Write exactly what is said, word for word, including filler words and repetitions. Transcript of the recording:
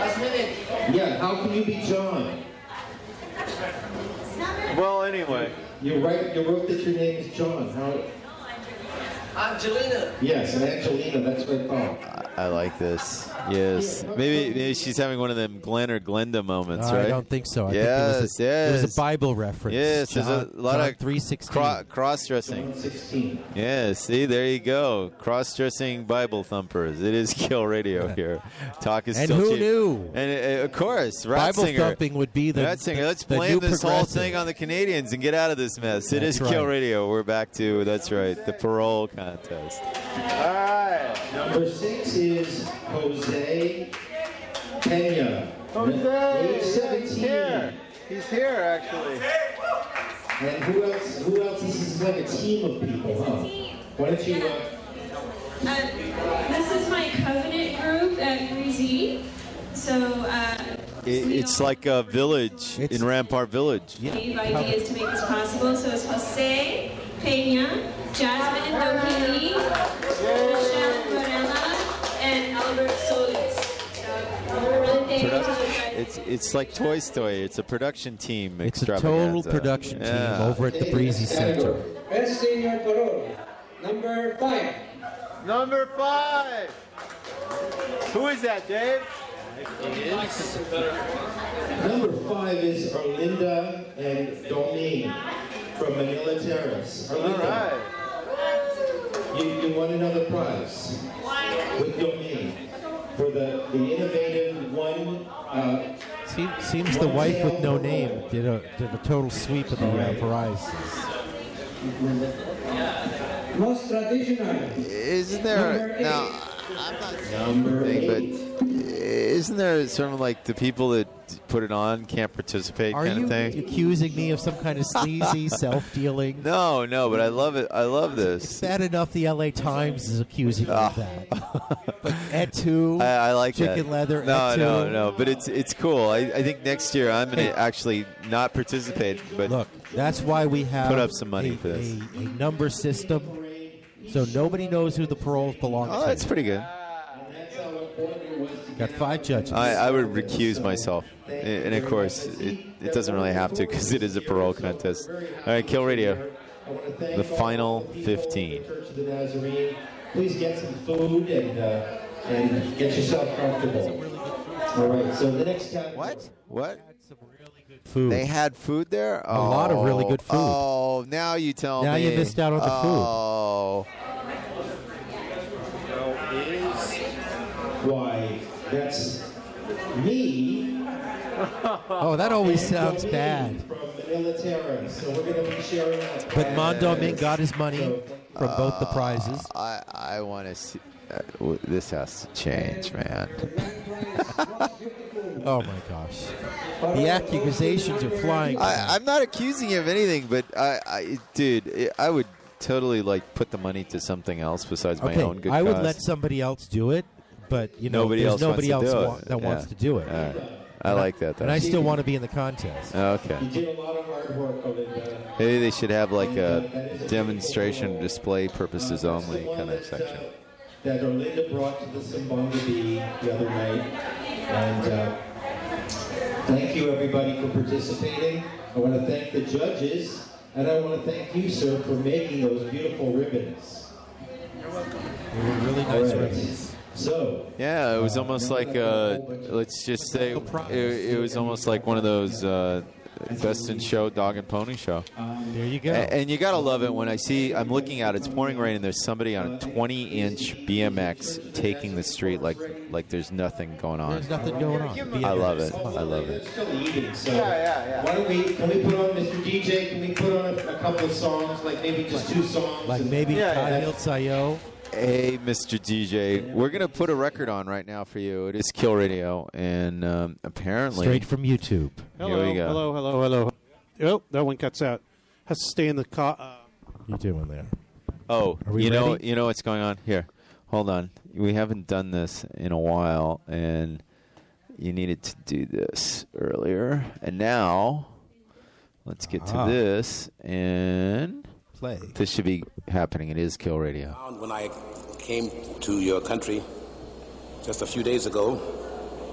Yeah, how can you be John? Well, anyway. You write. You wrote that your name is John. How? Angelina. Yes, and Angelina. That's what I thought. I like this. Yes. Maybe maybe she's having one of them Glenn or Glenda moments, Uh, right? I don't think so. I yes, think it was a, yes. It was a Bible reference. Yes, John, there's a lot John of three sixteen. cro- cross-dressing. sixteen. Yeah, see, there you go. Cross-dressing Bible thumpers. It is Kill Radio here. Talk is And still who cheap. knew? And uh, of course, Bible Ratzinger. thumping would be the, Ratzinger. Let's the blame new this whole progressive. thing on the Canadians and get out of this mess. It That's is Kill right. Radio. We're back to, that's right, the parole contest. All right. Number six is Jose Pena. Jose, Age seventeen. yeah, he's here. He's here, actually. And who else? Who else? This is like a team of people, huh? Why don't you? Uh, Uh, this is my covenant group at Breezy. So, uh, It, it's like a village It's- in Rampart Village. we gave ideas to make this possible. So it's Jose Pena, Jasmine Doheny, Michelle Varela, and Albert Solis. So we're really thankful to you guys. It's it's like Toy Story. It's a production team. It's a total extravaganza. production team Yeah. over at the Breezy Center. Best senior parole. Number five. Number five. Who is that, Dave? number five is Erlinda and Domingue from Manila Terrace. All Erlinda, right. you, you won another prize with Domingue for the, the innovative one. Uh, Seems, seems the wife with no name did a did a total sweep of the uh, prizes. Most traditional. Isn't there now? I'm not number saying, eight. but isn't there sort of like the people that put it on can't participate Are kind you of thing? accusing me of some kind of sleazy self-dealing? No, no, but I love it. I love It's this. bad enough the L A Times is accusing me of that. But Et tu, I, I like that. chicken leather, No, et tu. no, no. But it's it's cool. I, I think next year I'm going to actually not participate, but Look, that's why we have Put up some money a, for this. A, a number system, so nobody knows who the paroles belong oh, to. that's pretty good. Got five judges. I, I would recuse myself, and of course, it, it doesn't really have to because it is a parole contest. All right, Kill Radio, the final fifteen. Church of the Nazarene. Please get some food and uh, and get yourself comfortable. All right. So the next category. What? What? Food. They had food there? A lot of really good food. Oh, now you tell Now me. you missed out on the food. Oh. Why? That's me. Oh, that always sounds bad. From Manila Terrace. So we're going to be sharing that. But Mondoming got his money from both the prizes. I, I want to see. Uh, w- this has to change, man. Oh my gosh, the accusations are flying. I, I'm not accusing you of anything, but I, I dude, I would totally like put the money to something else besides my okay, own good I would cause. let somebody else do it, but you know, Nobody there's else nobody wants to else do wa- it. that Yeah. wants to do it. All right. I like that. Though. And I still want to be in the contest. Okay. You did a lot of hard work on it. Uh, Maybe they should have like a demonstration, display purposes only kind of section. that Erlinda brought to the Simbanga Bee the other night. And uh, thank you, everybody, for participating. I want to thank the judges, and I want to thank you, sir, for making those beautiful ribbons. They were really nice All right. ribbons. So, Yeah, it was almost like uh, let's just say it, it was almost like one of those uh, Best in Show Dog and Pony Show. There you go. A- And you gotta love it when I see I'm looking out. It's pouring rain, and there's somebody on a twenty inch B M X taking the street like like there's nothing going on. There's nothing going on. I love it. I love it. still eating, so why don't we, can we put on, Mister D J, can we put on a, a couple of songs, like maybe just two songs? Like and- maybe Yeah, yeah. Kyle Sayo. Hey, Mister D J, we're gonna put a record on right now for you. It is Kill Radio, and um, apparently Straight from YouTube. Here we go. Hello, hello, hello. Oh, that one cuts out. Has to stay in the car. Uh, You doing there? Oh, Are we you know, ready? you know what's going on here. Hold on, we haven't done this in a while, and you needed to do this earlier, and now let's get Ah. to this, and Play. this should be happening. It is Kill Radio. When I came to your country just a few days ago,